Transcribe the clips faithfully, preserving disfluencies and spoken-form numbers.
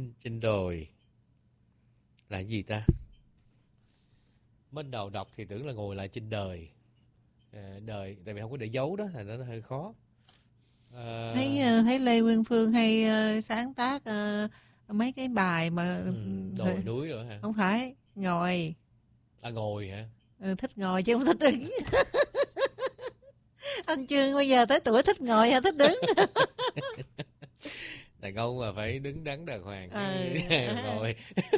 trên trên đồi là gì ta? Mới đầu đọc thì tưởng là ngồi lại trên đời. À, đời tại vì không có để dấu đó thành ra nó hơi khó. À... thấy thấy Lê Nguyên Phương hay uh, sáng tác uh, mấy cái bài mà ừ, đồi núi rồi hả? Không phải ngồi. À ngồi hả? Ừ, thích ngồi chứ không thích đứng. Anh Chương bây giờ tới tuổi thích ngồi hay thích đứng? Đàn ông mà phải đứng đắn đàng hoàng. Ừ. Ngồi.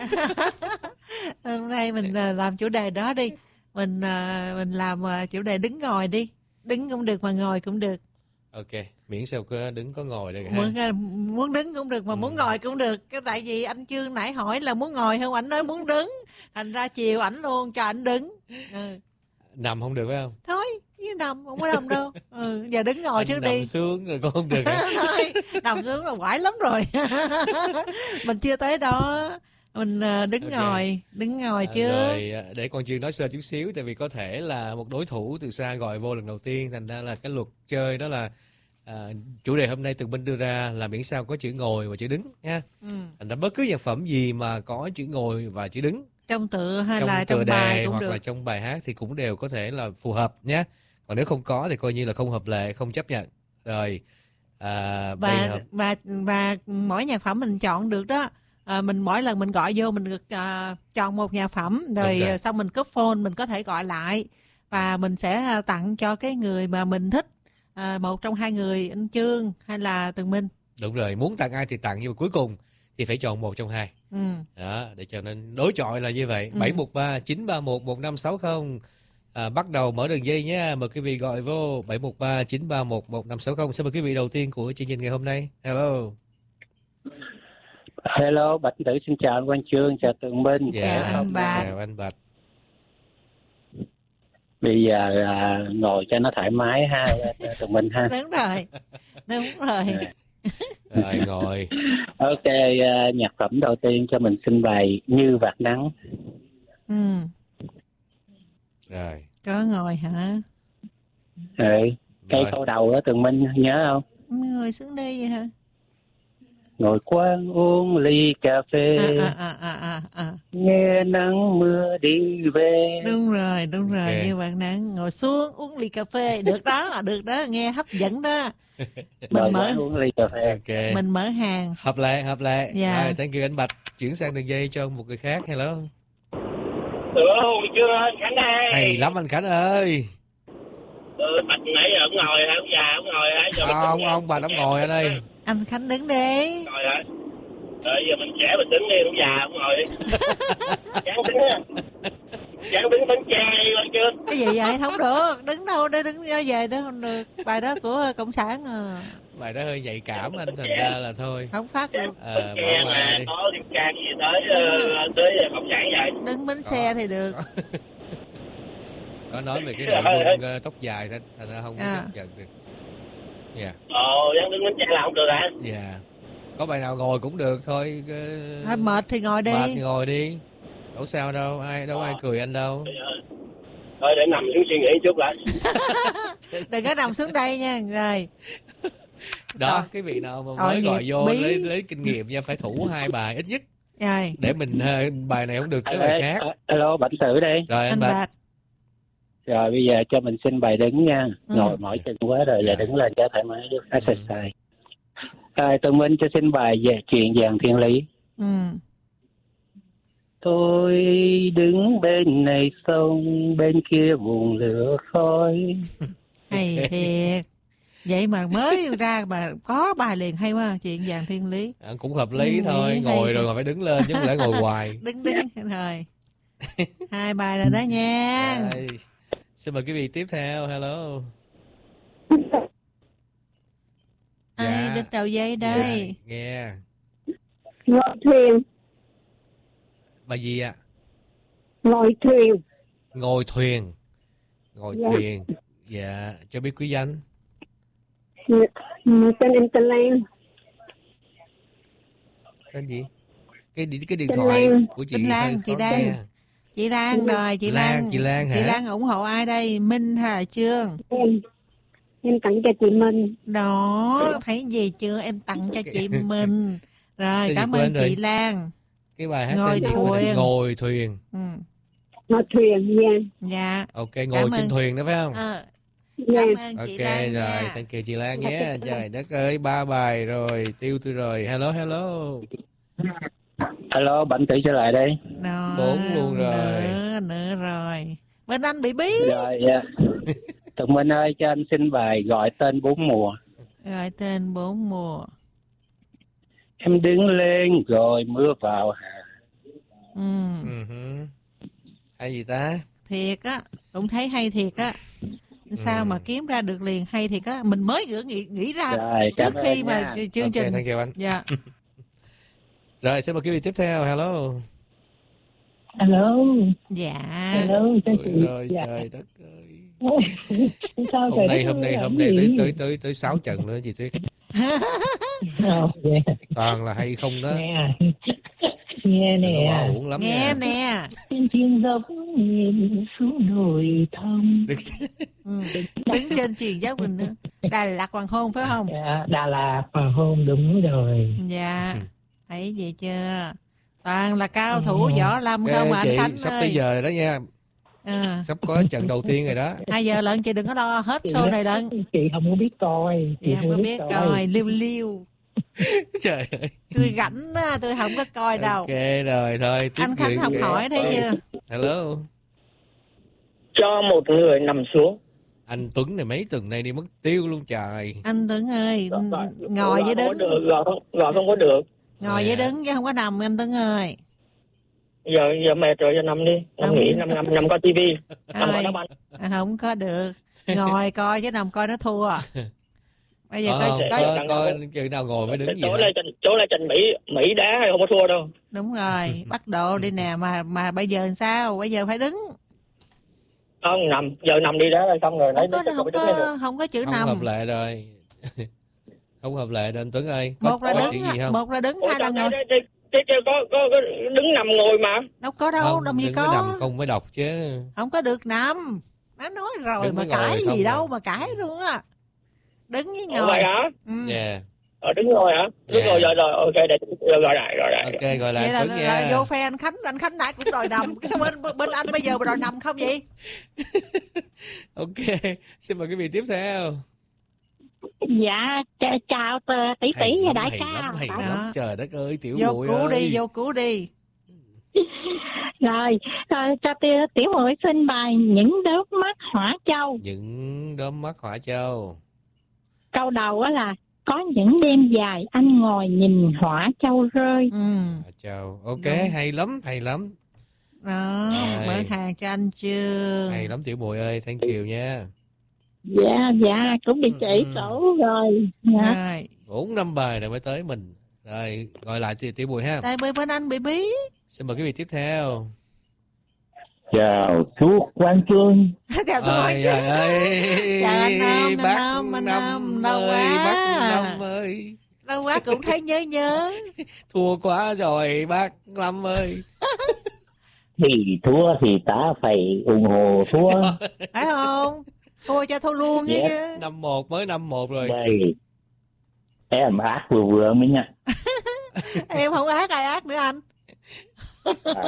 Hôm nay mình làm chủ đề đó đi. Mình mình làm chủ đề đứng ngồi đi. Đứng cũng được mà ngồi cũng được. Ok, miễn sao có đứng có ngồi được muốn, ha. Muốn đứng cũng được mà ừ. muốn ngồi cũng được. Cái tại vì anh Chương nãy hỏi là muốn ngồi không, ảnh nói muốn đứng. Thành ra chiều ảnh luôn cho ảnh đứng. Ừ. Nằm không được phải không? Thôi, chứ nằm không có nằm đâu. Ừ, giờ đứng ngồi anh trước nằm đi. Nằm xuống rồi con không được hả? Thôi, nằm xuống là quải lắm rồi. Mình chưa tới đó. Mình đứng okay. ngồi, đứng ngồi à, chứ. Rồi để con Chương nói sơ chút xíu, tại vì có thể là một đối thủ từ xa gọi vô lần đầu tiên, thành ra là cái luật chơi đó là à, chủ đề hôm nay Tường Minh đưa ra là miễn sao có chữ ngồi và chữ đứng nha. Ừ. Thành ra bất cứ nhạc phẩm gì mà có chữ ngồi và chữ đứng trong tựa hay trong là tựa trong đề bài cũng hoặc được. là trong bài hát thì cũng đều có thể là phù hợp nhé. Còn nếu không có thì coi như là không hợp lệ, không chấp nhận. Rồi à, và hợp... và và mỗi nhạc phẩm mình chọn được đó. À, mình mỗi lần mình gọi vô mình được uh, chọn một nhạc phẩm rồi, rồi xong mình cúp phone mình có thể gọi lại và mình sẽ tặng cho cái người mà mình thích, à, một trong hai người, anh Chương hay là Tường Minh. Đúng rồi, muốn tặng ai thì tặng, nhưng mà cuối cùng thì phải chọn một trong hai. Ừ. Đó, để cho nên đối chọi là như vậy. Ừ. bảy một ba chín ba một một năm sáu không. À, bắt đầu mở đường dây nhé. Mời quý vị gọi vô bảy một ba chín ba một một năm sáu không. Xin mời quý vị đầu tiên của chương trình ngày hôm nay. Hello. Hello, Bạch Tử xin chào anh Quang Chương, chào Tường Minh. Dạ, chào anh Bạch. Chào anh Bạch. Bây giờ à, ngồi cho nó thoải mái ha, Tường Minh ha. Đúng rồi, đúng rồi. Rồi, ngồi. Ok, uh, nhạc phẩm đầu tiên cho mình xin bài Như Vạt Nắng. Ừ. Rồi. Có ngồi hả? Ừ, cây câu đầu đó Tường Minh nhớ không? Ngồi xuống đây vậy hả? Ngồi quán uống ly cà phê, à, à, à, à, à. nghe nắng mưa đi về. Đúng rồi, đúng rồi, okay. Như Vạt Nắng, ngồi xuống uống ly cà phê, được đó, được đó, nghe hấp dẫn đó. Mình Rồi, mở uống ly cà phê. Okay. Mình mở hàng. Hợp lệ, hợp lệ. Yeah. Rồi, thank you anh Bạch. Chuyển sang đường dây cho một người khác. Hello. Hello, chưa Khánh đây. Hay lắm anh Khánh ơi. Ừ, Bạch nãy giờ ông ngồi hả? Ông già ông ngồi hả? Giờ à, ông ông Bạch ông ngồi ở đây. Anh Khánh đứng đi. Ngồi hả? Rồi giờ mình trẻ mình đứng đi, ông già ông ngồi đi. Chán đứng á. Chán đứng bánh tre đi chưa? Cái gì vậy? Không được, đứng đâu để đứng ra về đó không được. Bài đó của Cộng sản à. Bài đó hơi nhạy cảm anh, thành ra là thôi. Không phát được. Ờ, bỏ qua đi. Có liên can gì tới uh, tới Cộng sản vậy? Đứng bánh xe thì được. Có nói về cái nội dung uh, tóc dài thôi, thành ra không à. chấp nhận được. Dạ. Yeah. Ồ, dám đứng bánh xe là không được hả? Dạ. Yeah. Có bài nào ngồi cũng được thôi. Thôi mệt thì ngồi đi. Mệt thì ngồi đi. Đâu sao đâu, ai đâu à. ai cười anh đâu. Thôi để nằm xuống suy nghĩ chút lại. Đừng có nằm xuống đây nha. Rồi. Đó, rồi. Cái vị nào mà mới gọi vô lấy, lấy kinh nghiệm nha, phải thủ hai bài ít nhất. Rồi. Để mình bài này không được tới bài khác. Hello, Bạch Tử đây. Rồi anh, anh Bạch. Bạch. Rồi bây giờ cho mình xin bài đứng nha. Ừ. Ngồi mỏi chân quá rồi, giờ đứng lên cho thoải mái được. Exercise. À, Tường Minh cho xin bài về chuyện vàng thiên lý. Ừ. Tôi đứng bên này sông, bên kia vùng lửa khói. Hay thiệt. Vậy mà mới ra mà có bài liền hay quá, chuyện vàng thiên lý. À, cũng hợp lý ừ, thôi, ngồi hay rồi còn phải đứng lên chứ không lẽ ngồi hoài. Đứng đứng rồi. Hai bài rồi đó nha. Rồi. Xin mời quý vị tiếp theo. Hello. Ai dạ. Đứng đầu dây đây? Dạ, nghe. Ngồi thuyền. Bài gì ạ? À? Ngồi thuyền. Ngồi thuyền. Ngồi dạ. thuyền. Dạ, cho biết quý danh. Tên em tên Lan. Tên gì? Cái cái điện thoại Lan. của chị Lan, chị Lan. Nghe. Chị Lan rồi, chị Lan. Lan. Chị Lan hả? Chị Lan ủng hộ ai đây? Minh hay là Chương? Em. Em tặng cho chị Minh. Đó, thấy gì chưa? Em tặng cho chị Minh. Rồi, Cái cảm gì ơn quên rồi? chị Lan. Cái bài hát Ngồi tên gì quên rồi? thuyền. Ngồi thuyền. Ừ. Ngồi thuyền, dạ. Dạ. Ok, ngồi Cảm trên ơn. thuyền đó phải không? Ờ, Dạ. cảm ơn chị Ok Lan rồi, nha. thank you chị Lan nhé. Trời đất ơi, ba bài rồi, tiêu tôi rồi. Hello, hello. Alo, Bảnh Tử trở lại đây. Rồi, Bốn luôn rồi. Nữa, nữa rồi. Bên anh bị bí. Rồi, dạ. Tùng Minh ơi, cho anh xin bài gọi tên bốn mùa. Gọi tên bốn mùa. Em đứng lên rồi mưa vào hạ. Ừ. Uh-huh. Hay gì ta? Thiệt á, cũng thấy hay thiệt á. Sao Ừ. mà kiếm ra được liền, hay thiệt á. Mình mới nghĩ, nghĩ, nghĩ ra Rồi, trước cảm khi ơn mà nha. chương Ok, trình. thank you anh. Dạ. Rồi, xin mời quý vị tiếp theo. Hello. Alo, Dạ. hello, chào chị. Ôi rồi, Dạ. trời đất ơi. Sao Hôm trời nay, đất hôm nay, ơi, hôm làm nay tới, gì? tới, tới, tới sáu trận nữa chị Tuyết. Ờ, dạ. Toàn là hay không đó. Nè, nghe Đừng có bỏ nè, uổng lắm Nghe nha. nè. trên thiên dốc nhìn xuống đồi thông. Đừng- Ừ. Đứng trên truyền dốc mình nữa. Đà Lạt hoàng hôn phải không? Dạ, Đà Lạt hoàng hôn đúng rồi. Dạ. Thấy vậy chưa? Toàn là cao thủ võ lâm Ok, không mà anh chị, Khánh sắp ơi. tới giờ rồi đó nha. Ừ. Sắp có trận đầu tiên rồi đó. Hai giờ lận chị đừng có lo hết show này lận. Chị không có biết coi. Chị không có biết coi, liêu liêu. Trời ơi. Tôi rảnh á, tôi không có coi đâu. Ok rồi, thôi. Tiếp Anh Khánh gửi- học hỏi thấy chưa? Hello. Cho một người nằm xuống. Anh Tuấn này mấy tuần nay đi mất tiêu luôn trời. Anh Tuấn ơi, ngồi với Gọi không có đứng. được, gọi không, gọi không có được. Ngồi với đứng chứ không có nằm anh Tuấn ơi. Giờ giờ mệt rồi, giờ nằm đi. Nằm Không. nghỉ, nằm nằm nằm coi tivi, nằm coi Ơi, đá banh. à, không có được. Ngồi coi chứ nằm coi nó thua. Bây giờ Có coi, không? coi Có, có chừng nào ngồi mới đứng gì Chỗ hả? này Trần, chỗ này Trần Mỹ, Mỹ đá hay không có thua đâu. đúng rồi, bắt độ đi nè, mà mà bây giờ làm sao? Bây giờ phải đứng. Không, nằm, giờ nằm đi đá rồi xong rồi lấy Không có đứa không mới đứng lên được. có không có chữ Không nằm. hợp lệ rồi. Không hợp lệ rồi anh Tuấn ơi. Có, Một là có đứng, chuyện gì không? một là đứng, Ủa, hai là sao ngồi. cái- cái- cái- cái- có, có, có đứng nằm ngồi mà. Đâu có đâu, Không, làm gì đừng có có. nằm không mới đọc chứ. Không có được nằm. Nó nói rồi Đứng mà mới ngồi cãi không gì à. đâu mà cãi luôn á. Đứng với Ủa, ngồi. vậy hả? Ừ. Yeah. Ờ, đứng ngồi hả? Đứng Dạ. ngồi rồi rồi, ok, để rồi, gọi lại, gọi lại. Ok, gọi lại Vậy là, anh Tuấn là nha. vô phe anh Khánh, anh Khánh nãy cũng đòi nằm. Sao bên bên anh bây giờ mà đòi nằm không vậy? Ok, xin mời quý vị tiếp theo. Dạ, ch- chào tờ- tỷ tỷ và lắm, đại hay ca. lắm, hay Đó. lắm, trời đất ơi, tiểu Vô muội cứu ơi. đi, vô cứu đi. Rồi, rồi cho tiểu, tiểu muội xin bài những đớp mắt hỏa châu. Những đốm mắt hỏa châu. Câu đầu á là có những đêm dài anh ngồi nhìn hỏa châu rơi. Ừ. Hỏa châu. Ok, Đúng. hay lắm, hay lắm. Đó, Rồi. mở hàng cho anh chưa? Hay lắm tiểu muội ơi, thank you nha. Dạ, dạ, cũng bị chỉ Ừ. sổ rồi. Dạ. Rồi. Bốn năm bài rồi mới tới mình. Rồi, gọi lại tiểu, tiểu muội ha. Tại bên bên anh bị bí. Xin mời quý vị tiếp theo. Chào chú Quang Trung. Chào tôi Ôi trời ơi. Chào anh Năm, anh Bác Năm, anh Năm Năm, lâu ơi, quá. bác Năm ơi. Lâu quá cũng thấy nhớ nhớ. Thua quá rồi bác Năm ơi. Thì thua thì ta phải ủng hộ thua. Phải không? Thua cho thua luôn Yes. chứ. Năm một mới năm một rồi. Đây. Em ác vừa vừa mới nha. Em không ác ai ác nữa anh. À.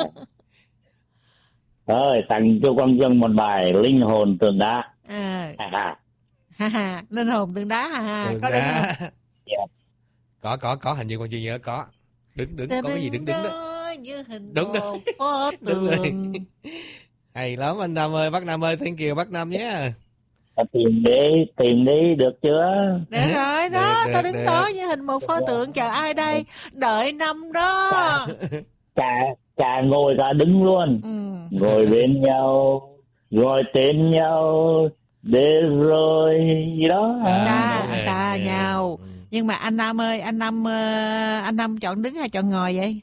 Thôi, tặng cho Quang Trung một bài linh hồn tượng đá. À, À, ha ha, linh hồn tượng đá ha. Tường Có đứng không? đá. Dạ. Có, có, có, hình như con chị nhớ có. Đứng, đứng, có cái gì đứng, đứng đó. đó. Như hình Đúng một đó. pho Đúng rồi. tượng. Hay lắm anh Năm ơi, bác Năm ơi, thank you bác Năm nhé. tìm đi, tìm đi, được chưa? Được rồi đó, Được, tao được, đứng được. đó như hình một pho tượng, chờ ai đây? Đợi năm đó. Cả, cả ngồi cả đứng luôn. Ừ. Ngồi bên nhau, gọi tên nhau, để rồi gì đó. À, Xa, đúng rồi. xa Yeah. nhau. Ừ. Nhưng mà anh Năm ơi, anh Năm ờ, anh Năm chọn đứng hay chọn ngồi vậy?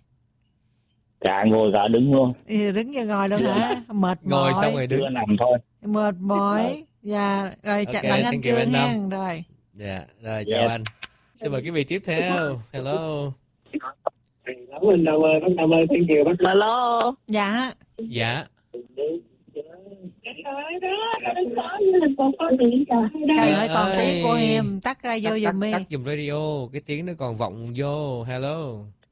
Cả ngồi cả đứng luôn. Ừ, đứng cho ngồi luôn hả? Mệt Ngồi mỏi. xong rồi đứng. Chưa nằm thôi. Mệt mỏi. Dạ, rồi Ok, chặn đặng anh thank you chưa anh nha. Năm. Rồi. Dạ, rồi chào Yes. anh. Xin mời quý vị tiếp theo. Hello. Cảm ơn Nam ơi, bác Nam ơi, thank you bác. Alo. Dạ. Dạ. Trời ơi, còn ơi. tiếng của em tắt ra vô Tắt, tắt, giùm đi. tắt giùm radio, cái tiếng nó còn vọng vô. Hello.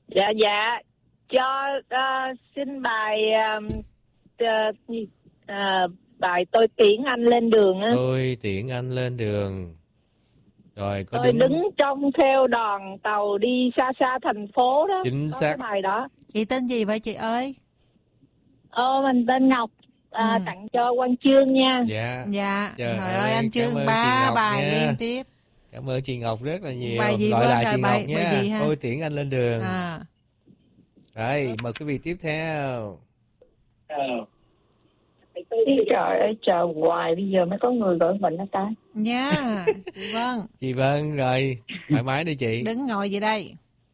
Dạ dạ, cho uh, xin bài uh, uh, uh, bài tôi tiễn anh lên đường á. Tôi tiễn anh lên đường. Rồi có tôi đúng... đứng trông theo đoàn tàu đi xa xa thành phố đó. Chính có xác. cái bài đó. Chị tên gì vậy chị ơi? Ờ mình tên Ngọc. À, ừ. Tặng cho Quang Chương nha. Dạ. Dạ. Trời Trời ơi, ơi anh Chương ba bài nha. Liên tiếp. Cảm ơn chị Ngọc rất là nhiều. Bài gì Gọi lại chị bài, Ngọc nha. bài gì ha? Tôi tiễn anh lên đường. À. Rồi mời quý vị tiếp theo. Trời ơi chờ hoài bây giờ mới có người gọi mình đó ta. Nha. Chị Vân. Chị Vân rồi thoải mái đi chị. Đứng ngồi gì đây?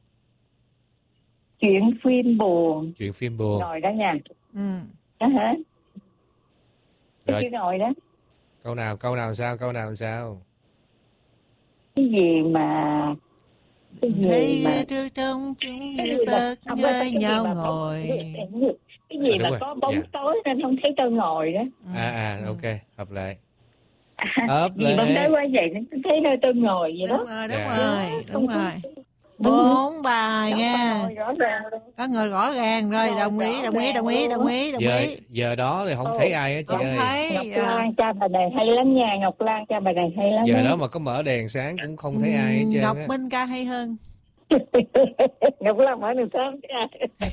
Chuyện phim buồn. Chuyện phim buồn. Ngồi đó nha. Ừ. Đó hả? Rồi. Cái ngồi đó. Câu nào câu nào sao câu nào sao? Cái gì mà cái gì Thấy mà trước trong chúng như giấc với nhau ngồi. Cái gì à, mà rồi. có bóng dạ. tối nên không thấy tôi ngồi đó. À à ok hợp lệ. À, Hợp gì lệ. bóng tối quá vậy nên thấy nơi tôi ngồi vậy đó. Đúng rồi, đúng Dạ. rồi, đúng Không rồi. Đúng. Bốn bài Đó, nha. ngồi rõ ràng luôn. Có người rõ ràng rồi, Rồi, đồng ý, rõ đồng ý, ràng đồng ý, luôn đồng á. ý, đồng Giờ ý. giờ đó thì không Ồ, thấy ai á chị Không ơi. thấy. Ngọc à, Lan cha bài này hay lắm nha. Ngọc Lan cha bài này hay lắm. Giờ á. đó mà có mở đèn sáng cũng không thấy ai hết trơn Ngọc á. Minh ca hay hơn. Ngọc Lan mở đường sớm nha.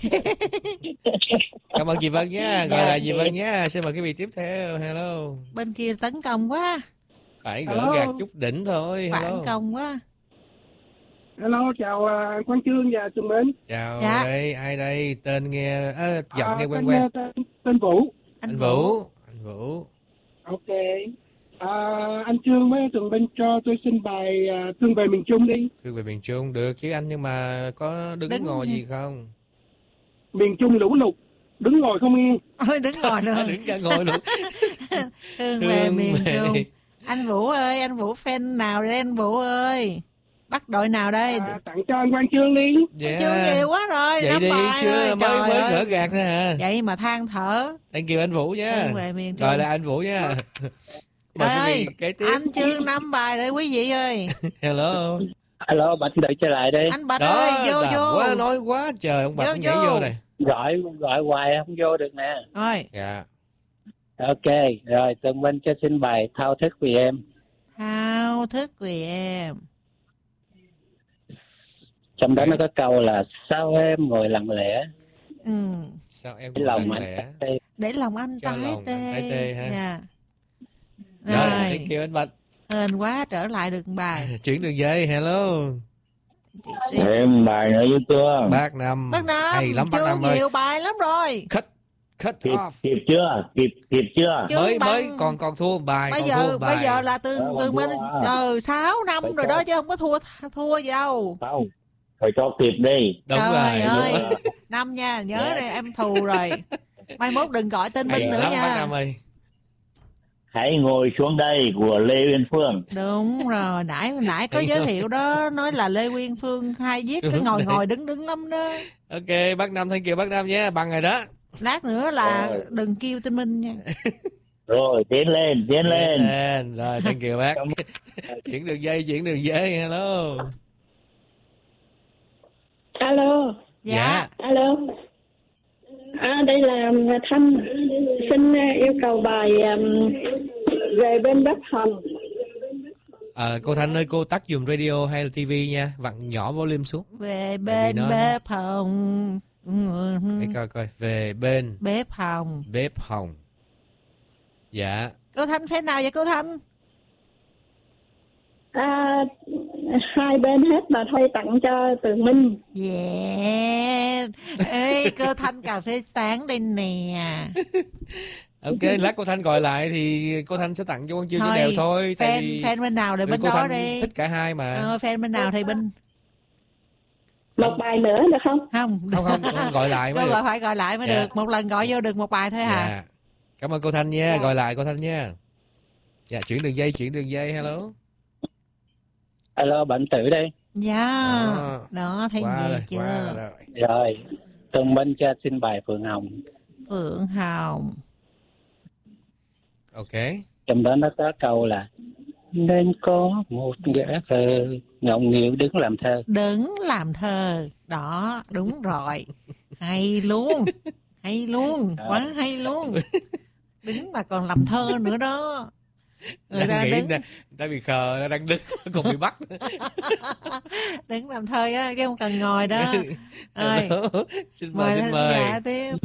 Cảm ơn chị Vân nhé. Gọi Dạ. lại chị Vân nhé. Xin mời quý vị tiếp theo. Hello. Bên kia tấn công quá, Phải gỡ Hello. gạt chút đỉnh thôi. phản Hello. công quá. Hello, chào uh, Quang Chương và Trường Bến. Chào Dạ. đây, ai đây? Tên nghe à, giọng À, nghe quen tên, quen. Tên, tên Vũ. Anh, Anh Vũ. Vũ. Anh Vũ. Ok. À, anh Chương với Trường Bến cho tôi xin bài uh, Thương về miền Trung đi. Thương về miền Trung được chứ anh, nhưng mà có đứng, Đứng ngồi gì? gì không? Miền Trung lũ lụt, đứng ngồi không yên. Ôi đứng ngồi luôn. Đứng cả ngồi luôn. Thương về miền Trung. Anh Vũ ơi, anh Vũ fan nào đây anh Vũ ơi? Bắt đội nào đây? À, tặng cho anh Quang Chương đi. Yeah. Chưa nhiều quá rồi. Vậy năm đi bài chưa rồi. mới Trời mới ơi. gỡ gạt thôi hả? Vậy mà than thở. Thank you anh Vũ nha. Thương về miền Trung. Rồi là anh Vũ nha. Mời Trời quý ơi, vị kế tiếp. anh Chương năm bài đấy quý vị ơi. Hello. Alo, Bạch đợi trở lại đi. Anh Bạch Đó, ơi, vô là vô. quá nói quá trời, ông Bạch Vô, cũng nhảy vô. vô này. Gọi gọi hoài không vô được nè. Rồi, Dạ. Ok, rồi Tường Minh cho xin bài Thao thức vì em. thao thức vì em. Trong đó Ok. nó có câu là sao em ngồi lặng lẽ. Ừ. Sao em Cái cũng lòng lặng anh lẽ. tê. Để lòng anh Cho tái lòng anh tê. tái tê ha. Dạ. Rồi, Rồi, thank you anh Bạch. hên quá trở lại được bài. Chuyển đường dây, hello. Em bài nữa với chưa? Bác Năm. Bác Năm, Hay lắm bác chưa Năm ơi. nhiều bài lắm rồi. Cut, cut Kịp, off. kịp chưa? Kịp, kịp chưa? Chưa Mới bằng- mới còn còn thua một bài, Bây còn thua giờ một bài. bây giờ là từ Ờ, từ còn bên thua à? ờ sáu năm Phải rồi cho- đó chứ không có thua thua gì đâu. Không, phải cho kịp đi. Đúng Trời rồi. ơi. Đúng rồi. Năm nha, nhớ Dạ. này em thù rồi. Mai mốt đừng gọi tên Hay Minh nữa lắm bác nha. Năm ơi. Hãy ngồi xuống đây của Lê Uyên Phương. Đúng rồi, nãy nãy có Hay giới rồi. thiệu đó, nói là Lê Nguyên Phương hay viết cái Đúng ngồi đấy. ngồi đứng đứng lắm đó. Ok, bác Năm, thank you bác Năm nhé, bằng rồi đó. Lát nữa là Rồi. đừng kêu tên Minh nha. Rồi, tiến lên, tiến lên. Lên. Rồi, thank you bác. Chuyển đường dây, chuyển đường dây, hello. Alo, Dạ. alo. À, đây là Thanh. Xin yêu cầu bài um, Về bên bếp hồng. À, cô Thanh ơi, cô tắt dùm radio hay là tivi nha, vặn nhỏ volume xuống. Về vì bên nó- bếp hồng. Để coi coi, về bên Bếp hồng. bếp hồng. Dạ. Cô Thanh fan nào vậy cô Thanh? À, hai bên hết mà thôi tặng cho Tường Minh. Yeah. Ê, cô Thanh cà phê sáng đây nè. Ok, lát cô Thanh gọi lại thì cô Thanh sẽ tặng cho con Chương Thôi, cho đều thôi. Tại Fan vì fan bên nào thì vì bên cô đó Thanh đi. thích cả hai mà. Ờ, fan bên nào thì bên Một bài nữa được không? không. Không không, con gọi lại mới Đâu được. gọi phải gọi lại mới Dạ. được. Một lần gọi vô được một bài thôi hả? Dạ. Cảm ơn cô Thanh nha, gọi lại cô Thanh nha. Dạ, chuyển đường dây, chuyển đường dây, hello. Alo, Bệnh Tử đây. Dạ. Đó. Đó, thấy Qua gì rồi, chưa? qua rồi. Rồi, Tường Minh cho xin bài Phượng Hồng. Phượng Hồng. Ok. Trong đó nó có câu là nên có một gã khờ ngọng nghịu đứng làm thơ. Đứng làm thơ. Đó, đúng rồi. Hay luôn. Hay luôn, quá hay luôn. Đứng mà còn làm thơ nữa đó. Người ta nghĩ đứng... ta, ta bị khờ, ta đang đứng còn bị bắt. Đứng làm thơ á, chứ không cần ngồi đó. Rồi. Xin mời, xin mời. Dạ, tiếp.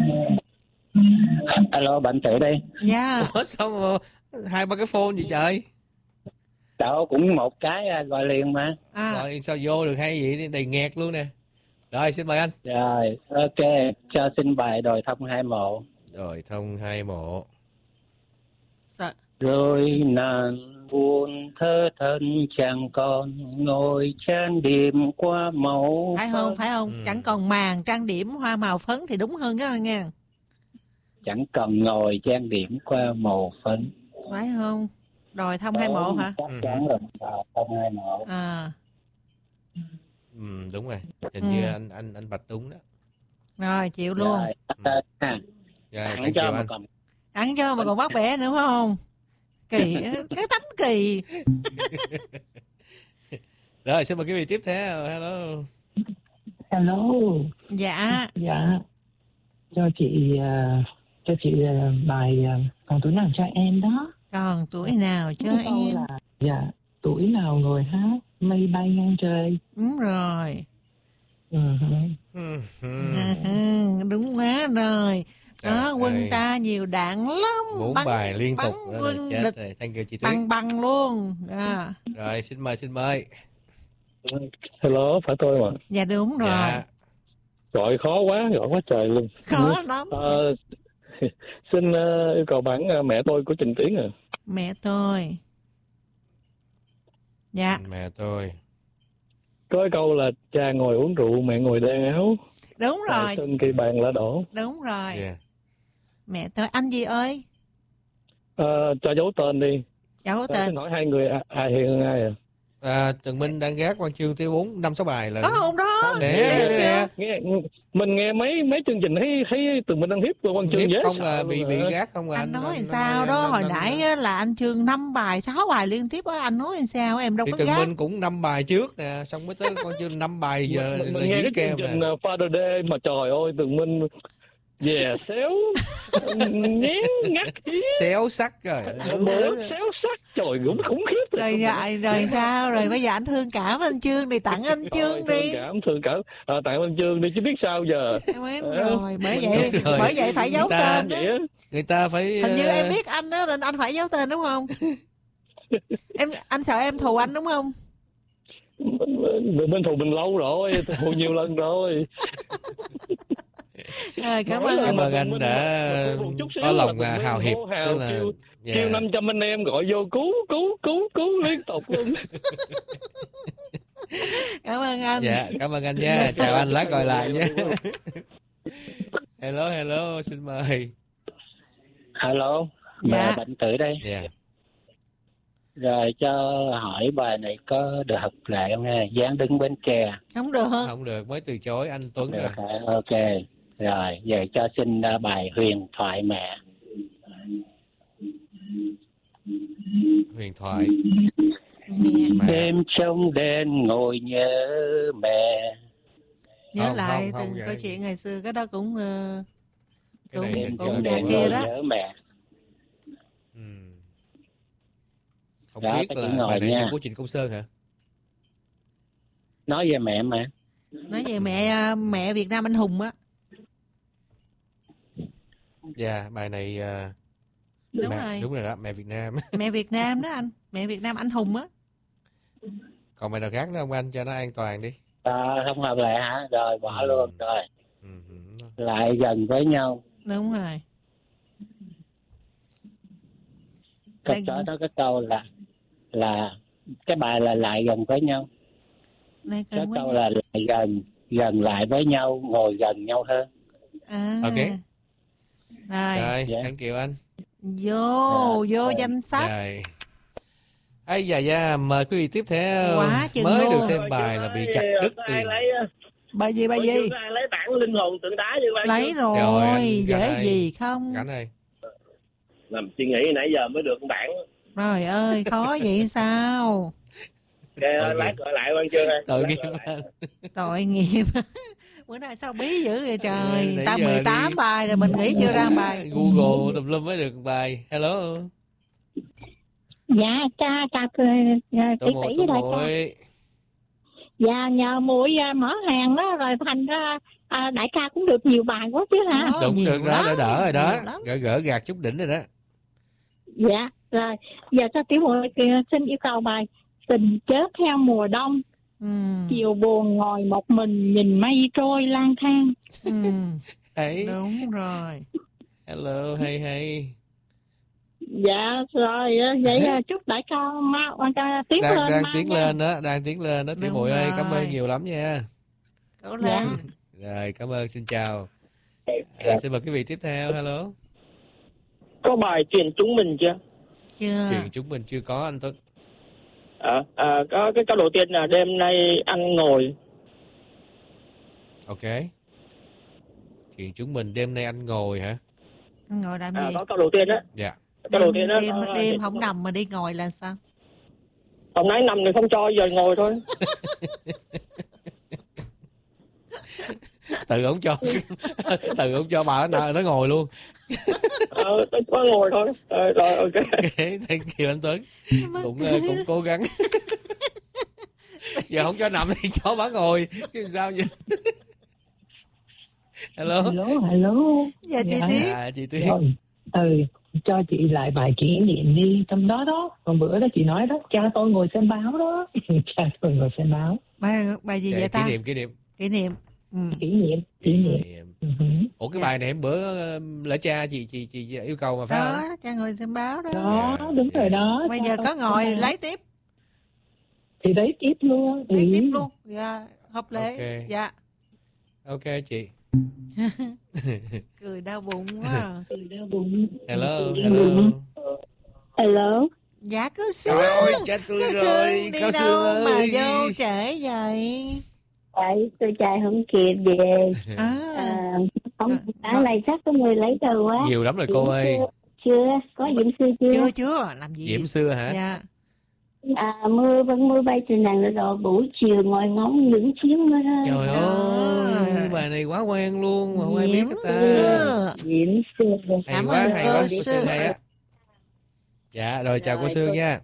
Alo, bạn Tử đây. Dạ. Ủa, sao mà hai ba cái phone gì trời? Đâu cũng một cái gọi liền mà. À. Rồi sao vô được hay vậy, đầy nghẹt luôn nè. Rồi xin mời anh. Rồi, ok, cho xin bài Đồi Thông Hai Mộ. Đồi Thông Hai Mộ. Sợ. Rồi nàng buồn thơ thân chẳng còn ngồi trang điểm qua màu. Phải không, phải không? Ừ. Chẳng còn màn trang điểm hoa màu phấn thì đúng hơn đó nghe. Chẳng còn ngồi trang điểm qua màu phấn. Phải không? Đồi Thông Hai Mộ hả? Chắc chắn là Đồi Thông Hai Mộ. À. Ừ, đúng rồi. Hình ừ. như anh anh anh Bạch đúng đó. Rồi, chịu luôn. Rồi, ừ. à. Rồi, thank you anh. Còn... Ăn cho mà còn bắt bẻ nữa không? Kỳ, cái tánh kỳ. Rồi, xin mời quý vị tiếp theo. Hello. Hello. Dạ. Dạ. Cho chị uh, cho chị uh, bài uh, còn tuổi nào cho em đó. Còn tuổi nào cho cái em. Là, dạ, tuổi nào ngồi hát mây bay ngang trời. Đúng rồi. Uh-huh. Uh-huh. Đúng quá rồi. Đó, quân ơi. Ta nhiều đạn lắm. Bốn bắn, bài liên tục quân chết địch, rồi. Thank you chị Tuyết. Băng băng luôn. À. Rồi, xin mời, xin mời. Hello, phải tôi mà. Dạ đúng rồi. Dạ. Gọi khó quá, gọi quá trời luôn. Khó lắm. À, xin uh, yêu cầu bản uh, Mẹ Tôi của Trình Tiến à. Mẹ tôi. Dạ. Mẹ tôi. Có cái câu là cha ngồi uống rượu, mẹ ngồi đan áo. Đúng rồi. Sân cây bàn lá đỏ. Đúng rồi. Yeah. Mẹ tôi, anh gì ơi? À, cho giấu tên đi. Giấu tên. Xin hỏi hai người ai hiền hơn ai à? À, Tường Minh đang gác Quang Chương T bốn năm sáu bài là có không đó? Để, để, để. Nghe, mình nghe mấy mấy chương trình thấy thấy Tường Minh đang hiếp Quang Chương dễ không là bị bị gác không à. Anh, anh nói anh, sao anh, đó anh, hồi anh, nãy anh, là anh Chương năm bài sáu bài liên tiếp á, anh nói sao em đâu thì có Tường gác. Minh cũng năm bài trước nè, xong mới tới Quang Chương năm bài giờ mình, là mình nghe cái chương trình nè. Father Day mà trời ơi Tường Minh về yeah, xéo nhén ngắt ý. Xéo sắc rồi. Bớt xéo sắc trời cũng khủng khiếp. Rồi rồi, rồi sao rồi bây giờ anh thương cảm anh Chương thì tặng anh Chương rồi, đi. Thương cảm thương cảm à, tặng anh Chương đi chứ biết sao giờ. Em rồi bởi vậy rồi. Bởi vậy phải giấu ta, tên đó. Người ta phải hình như em biết anh đó nên anh phải giấu tên đúng không? Em anh sợ em thù anh đúng không? Mình bên thù mình lâu rồi, thù nhiều lần rồi. À, cảm ơn cảm ơn anh đã có lòng hào hiệp, tức là kêu, yeah. kêu năm trăm anh em gọi vô cứu cứu cứu cứu liên tục luôn. Cảm ơn anh. Dạ, cảm ơn anh nha. Chào anh, lát gọi lại nhé. Hello, hello, xin mời. Hello, dạ. Bà Bệnh Tử đây. Dạ. Rồi cho hỏi bài này có được học lại không nghe? Dáng đứng bên kè. Không được. Không được, mới từ chối anh Tuấn được, rồi. Ok. Rồi, giờ cho xin uh, bài Huyền Thoại Mẹ. Huyền Thoại Mẹ. Đêm trong đêm ngồi nhớ mẹ. Nhớ không, lại không, không, từng vậy. câu chuyện ngày xưa, cái đó cũng uh, cái cũng, này cũng nhà kia đó. Nhớ mẹ. Ừ. Không Đó, biết là bài này của Trịnh Công Sơn hả? Nói về mẹ mà. Nói về mẹ mẹ Việt Nam anh hùng á. Dạ, yeah, bài này uh, đúng mẹ, rồi. Đúng rồi đó, mẹ Việt Nam. Mẹ Việt Nam đó anh, mẹ Việt Nam anh hùng á. Còn bài nào khác nữa không anh, cho nó an toàn đi. À, không hợp lại hả? Rồi bỏ ừ. luôn rồi. Ừ. Lại gần với nhau. Đúng rồi. Câu chó đó cái câu là là cái bài là lại gần với nhau. Lại cái câu nhau. Là lại gần gần lại với nhau, ngồi gần nhau hơn. À. Ok. Rồi. Rồi, yeah. Thank you anh. Vô, yeah. vô yeah. danh sách. Rồi. Ây da da, mời quý vị tiếp theo. Quá chừng mới luôn. được thêm bài là bị chặt đứt tiền. Bài gì, bài gì? Ai lấy bản linh hồn tượng đá như vậy? Lấy rồi, rồi dễ gì không? Cảnh ơi. Làm suy nghĩ nãy giờ mới được bản. Trời ơi, khó vậy sao? Kệ, lát gọi lại Văn Chương ơi. Tội nghiệp anh. Tội nghiệp. Bữa nay sao bí dữ vậy trời? Nãy Ta giờ mười tám đi- bài rồi mình nghĩ chưa ra bài. Google tùm lum mới được bài. Hello. Dạ cha cha tỷ Tô Mộ, tỷ Tô với đại ca. Mộ. Dạ nhờ muội à, mở hàng đó rồi thành ra à, đại ca cũng được nhiều bài quá chứ hả? Đó, Đúng nhiều được đó, lắm, đỡ đỡ rồi đó. nhiều lắm. Gỡ gỡ gạt chút đỉnh rồi đó. Dạ rồi giờ cho tiểu muội xin yêu cầu bài Tình chớp theo mùa đông. Ừ. Chiều buồn ngồi một mình nhìn mây trôi lang thang. Ừ. Hey. Đúng rồi. Hello, hey hey. Dạ rồi vậy à, chúc đại ca mau à, tiến Đang lên đang mau tiến nha. lên đó, đang tiến lên đó. Tiểu Đúng Muội ơi, cảm rồi. ơn nhiều lắm nha. Cố Dạ. lên. Rồi, cảm ơn, xin chào. À, xin mời quý vị tiếp theo. Hello. Có bài Chuyện Chúng Mình chưa? Chưa. Chuyện chúng mình chưa có anh Tuấn. À, à, có cái câu đầu tiên là đêm nay anh ngồi. Ok. Chuyện chúng mình đêm nay anh ngồi hả? Ngồi làm À, gì? có câu đầu tiên đó. Dạ. Câu đầu Đêm, tiên đó. đêm, có- đêm không nằm mà đi ngồi là sao? Hôm nay nằm thì không cho, giờ ngồi thôi. Tự ổng cho. Tự ổng cho bà nó, nó ngồi luôn. Ờ, tôi có ngồi thôi. Ờ, rồi, ok. Ok, thank you anh Tuấn. Cũng uh, cũng cố gắng. Giờ không cho nằm thì cho bà ngồi. Chứ sao vậy? Hello. Hello, hello. Dạ chị Dạ. Tuyết. À, chị Tuyết. Rồi, ừ, cho chị lại bài kỷ niệm đi, trong đó đó. Còn bữa đó chị nói đó, cha tôi ngồi xem báo đó. Cha tôi ngồi xem báo. Bài, bài gì Dạ, vậy ta? kỷ niệm, kỷ niệm. Kỷ niệm. Ừ. Kỷ niệm, kỷ niệm. niệm. Ừ hử. Ủa cái Dạ. bài này em bữa ờ, lễ cha chị chị chị yêu cầu mà phải không? Đó, cha ngồi xem báo đó. Đó, Dạ, đúng dạ. rồi đó. Bây cha giờ tôi có xem ngồi báo. lấy tiếp. Thì đấy tiếp luôn. Lấy Ừ. tiếp luôn. Dạ, hợp lệ. Ok. Dạ. Ok chị. Cười đau bụng quá. à. Ừ, đau bụng. Hello, Ừ. hello. Hello. Dạ cứ sướng. Trời ơi, chết tôi Cứ rồi. sướng đi Cao đâu Sương mà ơi. vô trễ vậy. Tại tôi chạy không kịp về. À, À, không, Rồi, sáng rồi. nay chắc có người lấy từ quá. Nhiều lắm rồi cô Diễm ơi. Xưa. Chưa, có Diễm Xưa chưa? chưa chưa làm gì? Diễm xưa hả? Dạ. À, mưa vẫn mưa bay từ nàng rồi buổi chiều ngồi ngóng những chuyến mưa rơi. Trời ơi, bài này quá quen luôn mà không ai biết Diễm cái ta. xưa. Diễm Xưa. Hay Cảm quá, ơn hay cô quá, cô Sương. Sương hay á. Dạ, rồi chào cô Rồi, Sương cô- nha.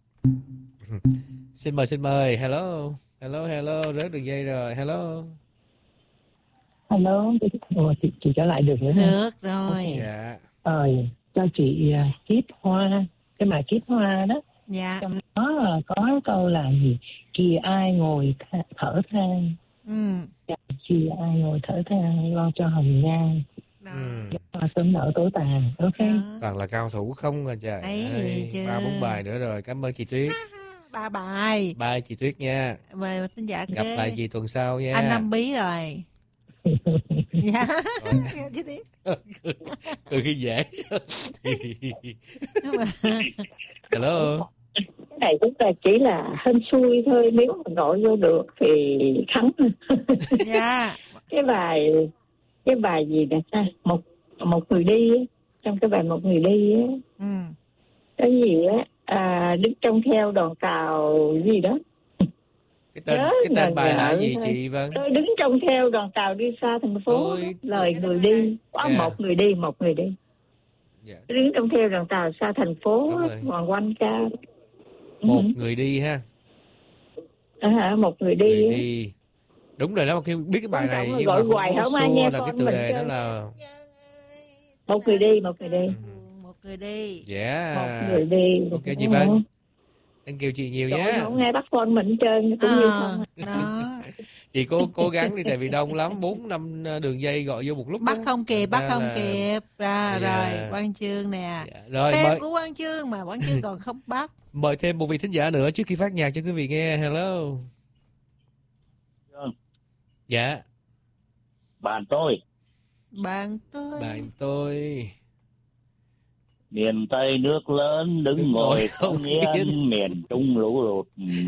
Xin mời, xin mời. Hello. Hello, hello, rớt đường dây rồi. Hello. Hello. Ồ, chị, chị trở lại được nữa hả? Được rồi. Dạ. Ờ, cho chị uh, kiếp hoa. Cái bài kiếp hoa đó. Dạ. Trong đó là có câu là gì? Kìa ai ngồi tha, thở than. Ừ. Kìa ai ngồi thở than lo cho hồng nhan. Đó. Ừ. Hoa sớm nở tối tàn. Ok. Đó. Toàn là cao thủ không à trời. Ấy, ơi. chứ. Ba bốn bài nữa rồi. Cảm ơn chị Tuyết. Ba bài. Bye chị Tuyết nha. Mời thính giả Gặp kế. lại chị tuần sau nha. Anh Năm Bí rồi. Dạ. Chị Tuyết. Cười khi dễ. Nhưng mà- Hello. Cái này chúng ta chỉ là hên xui thôi, nếu mà gọi vô được thì thắng. Dạ. Cái bài cái bài gì nè ta, một một người đi á, trong cái bài một người đi á, Ừ. cái gì á, à, đứng trông theo đoàn tàu gì đó. Cái tên Nhớ cái tên là bài là vợ gì thôi. chị Vân? Tôi đứng trông theo đoàn tàu đi xa thành phố, Tôi- lời Cái người đó đi, có Dạ. một người đi, một người đi. Dạ. Đứng trông theo đoàn tàu xa thành phố, Đúng rồi. vòng quanh ca. Một Ừ. người đi ha. À, hả, một người đi. Người á. đi. Đúng rồi đó, khi biết cái bài Quan này trọng là nhưng gọi mà không hoài có không ai xua nghe là cái con tựa mình đề đó chứ. là Một người đi, một người đi. Một người đi. dạ. Một người đi. Ok chị Vân. Thank you chị nhiều Trời, nhé. không nghe bắt con mình hết trơn, cũng như không. Ờ, đó. Chị cố cố gắng đi tại vì đông lắm, bốn năm đường dây gọi vô một lúc. Bắt á. không kịp, Thành bắt ra không là- kịp. Ra Dạ. rồi, Quang Chương nè. Dạ. Rồi Tên mời của Quang Chương mà Quang Chương còn không bắt. mời thêm một vị thính giả nữa trước khi phát nhạc cho quý vị nghe. Hello. Dạ, Bạn tôi, Bạn tôi. bạn tôi. miền Tây nước lớn đứng Đứng ngồi ngồi không không yên. yên, miền Trung lũ lụt.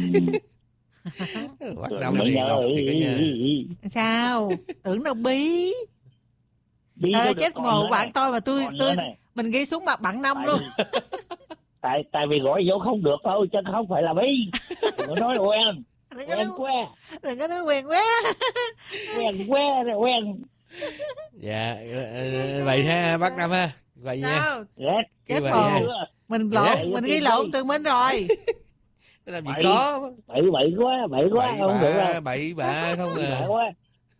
Bắt Rồi đầu mới này nhớ đọc thì cả nhà. Sao? Tưởng đâu bí. Bí Ờ, có được chết con mồ nữa bạn này, tôi mà tôi con nữa tôi này. mình ghi xuống mặt bạn năm Tại luôn. vì- tại tại vì gọi vô không được thôi chứ không phải là bí. Đừng nói là quen. Quen quá. Đừng có nói quen quá. Quen quá rồi quen. Dạ, vậy ha bác Năm ha. Vậy nha. Chết rồi. Mình lộn, dạ. Mình ghi lộn từ mình rồi. Làm gì có. Bậy bậy quá, bậy quá bậy không bạ, được đâu. Bậy bạ không à. Quá.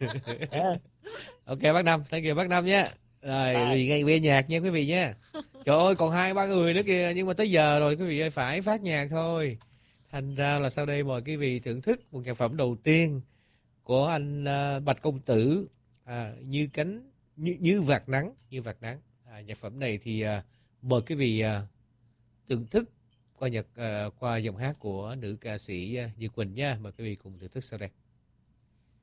Ok bác Năm, thank you bác Năm nha. Rồi, quý vị nghe nghe nhạc nha quý vị nha. Trời ơi, còn hai ba người nữa kìa, nhưng mà tới giờ rồi quý vị ơi, phải phát nhạc thôi. Thành ra là sau đây mời quý vị thưởng thức một nhạc phẩm đầu tiên của anh uh, Bạch Công Tử, à, như cánh như như vạt nắng, như vạt nắng. À, nhạc phẩm này thì uh, mời quý vị uh, thưởng thức qua nhạc uh, qua giọng hát của nữ ca sĩ uh, Như Quỳnh nha. Mời quý vị cùng thưởng thức sau đây.